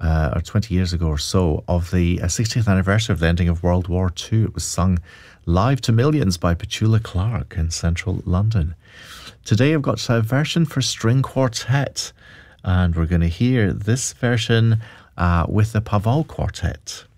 or 20 years ago or so, of the 60th anniversary of the ending of World War II. It was sung live to millions by Petula Clark in central London. Today I've got a version for string quartet, and we're going to hear this version with the Paval Quartet.